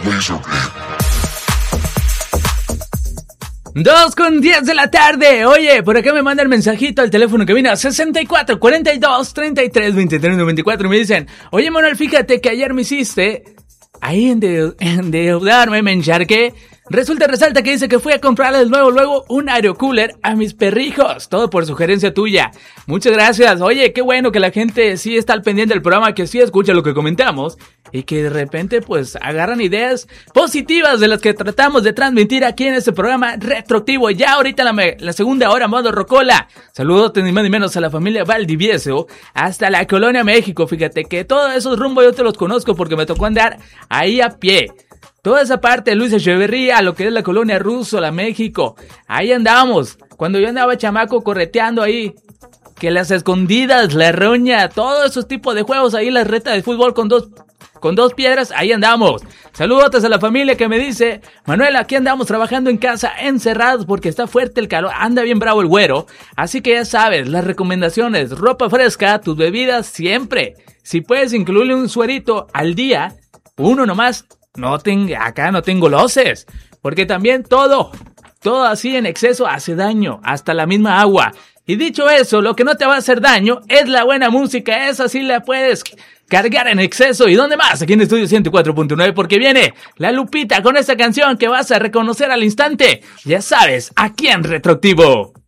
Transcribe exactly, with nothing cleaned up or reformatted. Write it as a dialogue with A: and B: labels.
A: Dos con diez de la tarde. Oye, por acá me manda el mensajito al teléfono que vino a sesenta y cuatro, cuarenta y dos, treinta y tres, veintitrés, noventa y cuatro y me dicen: oye, Manuel, fíjate que ayer me hiciste ahí endeudarme, me encharqué. Resulta, resalta que dice que fui a comprarles luego, luego un aerocooler a mis perrijos. Todo por sugerencia tuya. Muchas gracias. Oye, qué bueno que la gente sí está al pendiente del programa, que sí escucha lo que comentamos y que de repente pues agarran ideas positivas de las que tratamos de transmitir aquí en este programa retroactivo. Ya ahorita la, me- la segunda hora, modo rocola. Saludos ni más ni menos a la familia Valdivieso hasta la Colonia México. Fíjate que todos esos rumbos yo te los conozco porque me tocó andar ahí a pie. Toda esa parte de Luis Echeverría, lo que es la Colonia Ruso, la México. Ahí andamos. Cuando yo andaba chamaco correteando ahí. Que las escondidas, la roña, todos esos tipos de juegos ahí, las retas de fútbol con dos, con dos piedras, ahí andamos. Saludos a la familia que me dice: Manuel, aquí andamos trabajando en casa, encerrados porque está fuerte el calor, anda bien bravo el güero. Así que ya sabes, las recomendaciones: ropa fresca, tus bebidas siempre. Si puedes incluirle un suerito al día, uno nomás. No tengo, acá no tengo loses, porque también todo, todo así en exceso hace daño, hasta la misma agua. Y dicho eso, lo que no te va a hacer daño es la buena música, esa sí la puedes cargar en exceso. ¿Y dónde más? Aquí en Estudio ciento cuatro punto nueve, porque viene la Lupita con esta canción que vas a reconocer al instante. Ya sabes, aquí en Retroactivo.